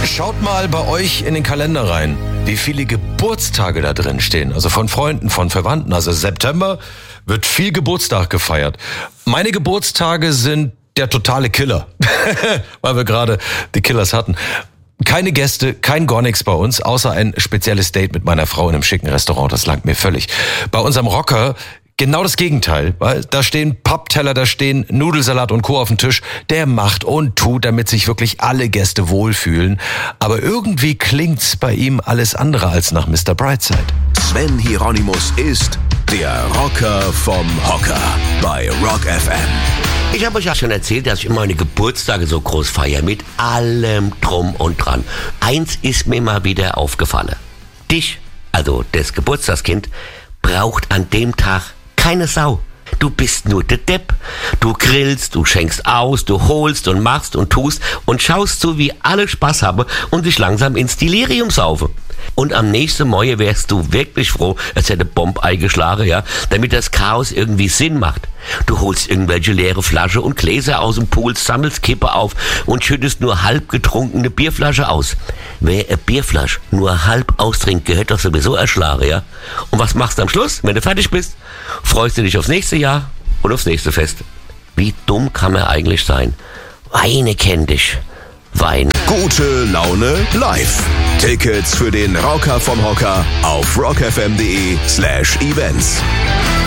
Schaut mal bei euch in den Kalender rein, wie viele Geburtstage da drin stehen. Also von Freunden, von Verwandten. Also September wird viel Geburtstag gefeiert. Meine Geburtstage sind der totale Killer, weil wir gerade die Killers hatten. Keine Gäste, kein gar nichts bei uns, außer ein spezielles Date mit meiner Frau in einem schicken Restaurant. Das langt mir völlig. Bei unserem Rocker genau das Gegenteil, weil da stehen Pappteller, da stehen Nudelsalat und Co. auf dem Tisch. Der macht und tut, damit sich wirklich alle Gäste wohlfühlen. Aber irgendwie klingt's bei ihm alles andere als nach Mr. Brightside. Sven Hieronymus ist der Rocker vom Hocker bei Rock FM. Ich habe euch ja schon erzählt, dass ich immer meine Geburtstage so groß feiere, mit allem drum und dran. Eins ist mir mal wieder aufgefallen. Dich, also das Geburtstagskind, braucht an dem Tag keine Sau. Du bist nur der Depp. Du grillst, du schenkst aus, du holst und machst und tust und schaust so, wie alle Spaß haben und sich langsam ins Delirium saufen. Und am nächsten Morgen wärst du wirklich froh, als hätte Bomb eingeschlagen, ja, damit das Chaos irgendwie Sinn macht. Du holst irgendwelche leere Flasche und Gläser aus dem Pool, sammelst Kippe auf und schüttest nur halb getrunkene Bierflasche aus. Wer eine Bierflasche nur halb austrinkt, gehört doch sowieso erschlagen, ja. Und was machst du am Schluss, wenn du fertig bist? Freust du dich aufs nächste Jahr und aufs nächste Fest? Wie dumm kann man eigentlich sein? Weine kennt dich. Wein. Gute Laune live. Tickets für den Rocker vom Hocker auf rockfm.de/events.